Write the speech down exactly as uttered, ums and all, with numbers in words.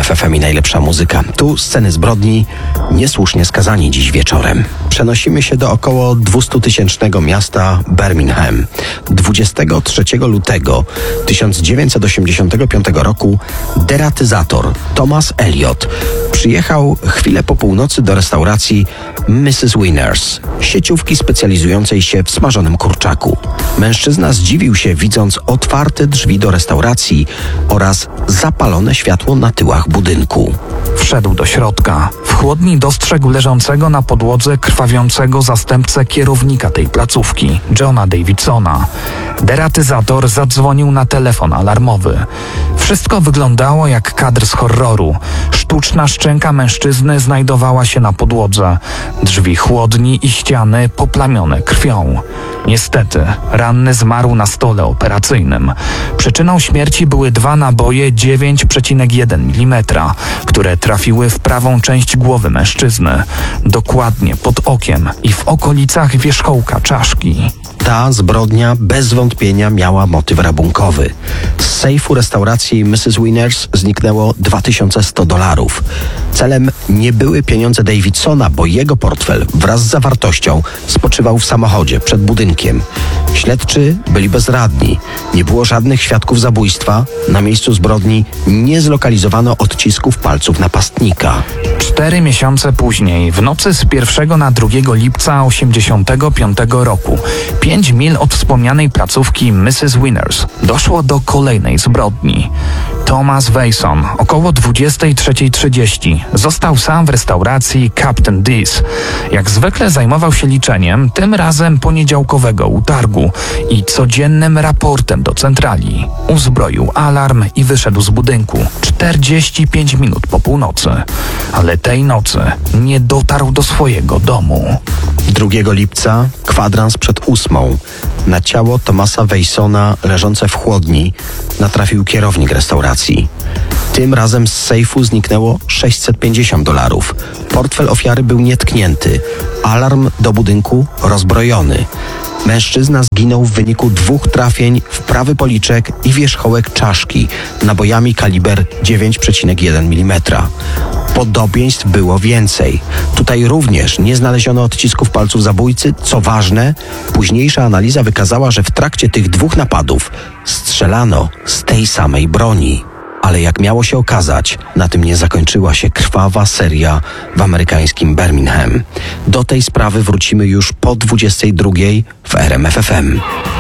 F F M i najlepsza muzyka. Tu sceny zbrodni, niesłusznie skazani dziś wieczorem. Przenosimy się do około dwustutysięcznego miasta Birmingham. dwudziestego trzeciego lutego tysiąc dziewięćset osiemdziesiątego piątego roku deratyzator Thomas Elliot przyjechał chwilę po północy do restauracji missus Winners, sieciówki specjalizującej się w smażonym kurczaku. Mężczyzna zdziwił się, widząc otwarte drzwi do restauracji oraz zapalone światło na tyłach budynku. Wszedł do środka. W chłodni dostrzegł leżącego na podłodze krwawiącego zastępcę kierownika tej placówki, Johna Davidsona. Deratyzator zadzwonił na telefon alarmowy. Wszystko wyglądało jak kadr z horroru. Sztuczna szczęka mężczyzny znajdowała się na podłodze. Drzwi chłodni i ściany poplamione krwią. Niestety, ranny zmarł na stole operacyjnym. Przyczyną śmierci były dwa naboje dziewięć przecinek jeden milimetra, które trafiły w prawą część głowy mężczyzny, dokładnie pod okiem i w okolicach wierzchołka czaszki. Ta zbrodnia bez wątpienia miała motyw rabunkowy. Z sejfu restauracji missus Winners zniknęło dwa tysiące sto dolarów. Celem nie były pieniądze Davidsona, bo jego portfel wraz z zawartością spoczywał w samochodzie przed budynkiem. Śledczy byli bezradni. Nie było żadnych świadków zabójstwa. Na miejscu zbrodni nie zlokalizowano odcisków palców napastnika. Cztery miesiące później, w nocy z pierwszego na drugiego lipca osiemdziesiątego piątego roku, pięć mil od wspomnianej placówki missus Winners, doszło do kolejnej zbrodni. Thomas Wayson, około dwudziestej trzeciej trzydzieści, został sam w restauracji Captain D's. Jak zwykle zajmował się liczeniem, tym razem poniedziałkowego utargu i codziennym raportem do centrali. Uzbroił alarm i wyszedł z budynku czterdzieści pięć minut po północy. Ale tej nocy nie dotarł do swojego domu. drugiego lipca, kwadrans przed ósmą, na ciało Thomasa Waysona leżące w chłodni natrafił kierownik restauracji. Tym razem z sejfu zniknęło sześćset pięćdziesiąt dolarów. Portfel ofiary był nietknięty. Alarm do budynku rozbrojony. Mężczyzna zginął w wyniku dwóch trafień w prawy policzek i wierzchołek czaszki nabojami kaliber dziewięć przecinek jeden milimetra. Podobieństw było więcej. Tutaj również nie znaleziono odcisków palców zabójcy. Co ważne, późniejsza analiza wykazała, że w trakcie tych dwóch napadów strzelano z tej samej broni. Ale jak miało się okazać, na tym nie zakończyła się krwawa seria w amerykańskim Birmingham. Do tej sprawy wrócimy już po dwudziestej drugiej w R M F F M.